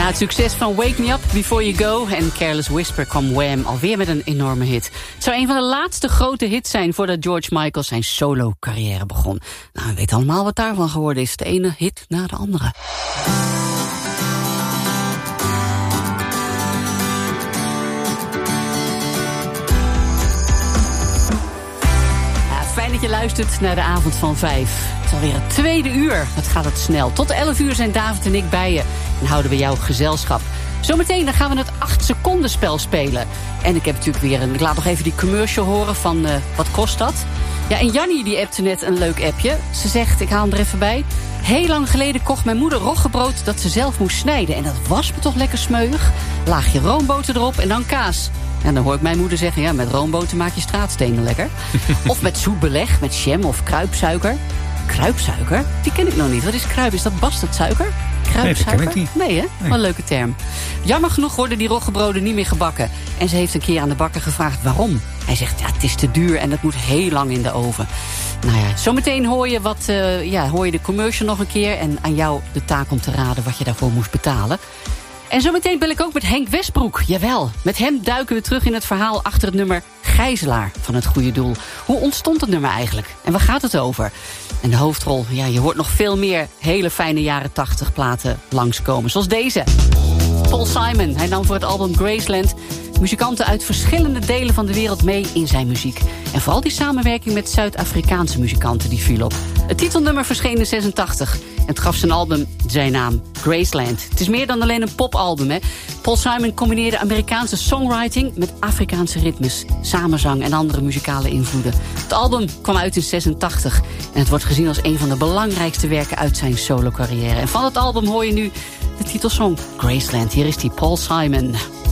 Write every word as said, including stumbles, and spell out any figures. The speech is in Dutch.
Na het succes van Wake Me Up Before You Go en Careless Whisper kwam Wham alweer met een enorme hit. Het zou een van de laatste grote hits zijn voordat George Michael zijn solo-carrière begon. Nou, we weten allemaal wat daarvan geworden is. De ene hit na de andere. Fijn dat je luistert naar de avond van vijf. Het is alweer het tweede uur. Wat gaat het snel. Tot elf uur zijn David en ik bij je. En houden we jouw gezelschap. Zometeen dan gaan we het acht seconden spel spelen. En ik heb natuurlijk weer een... Ik laat nog even die commercial horen van uh, wat kost dat? Ja, en Jannie die appte net een leuk appje. Ze zegt, ik haal hem er even bij. Heel lang geleden kocht mijn moeder roggebrood dat ze zelf moest snijden. En dat was me toch lekker smeuig. Laagje roomboter erop en dan kaas. En dan hoor ik mijn moeder zeggen, ja, met roomboter maak je straatstenen lekker. Of met zoet beleg, met jam of kruipsuiker. Kruipsuiker? Die ken ik nog niet. Wat is kruip? Is dat bastardsuiker? Kruipsuiker? Nee, dat ken ik niet. Nee, hè? Nee. Wat een leuke term. Jammer genoeg worden die roggebroden niet meer gebakken. En ze heeft een keer aan de bakker gevraagd waarom. Hij zegt, ja, het is te duur en het moet heel lang in de oven. Nou ja, zometeen hoor je, wat, uh, ja, hoor je de commercial nog een keer. En aan jou de taak om te raden wat je daarvoor moest betalen. En zometeen bel ik ook met Henk Westbroek. Jawel, met hem duiken we terug in het verhaal achter het nummer Gijzelaar van het Goede Doel. Hoe ontstond het nummer eigenlijk? En waar gaat het over? En de hoofdrol, ja, je hoort nog veel meer hele fijne jaren tachtig platen langskomen. Zoals deze. Paul Simon, hij nam voor het album Graceland muzikanten uit verschillende delen van de wereld mee in zijn muziek. En vooral die samenwerking met Zuid-Afrikaanse muzikanten die viel op. Het titelnummer verscheen in zesentachtig. En het gaf zijn album zijn naam, Graceland. Het is meer dan alleen een popalbum, hè. Paul Simon combineerde Amerikaanse songwriting met Afrikaanse ritmes, samenzang en andere muzikale invloeden. Het album kwam uit in zesentachtig. En het wordt gezien als een van de belangrijkste werken uit zijn solo-carrière. En van het album hoor je nu de titelsong Graceland. Hier is die Paul Simon.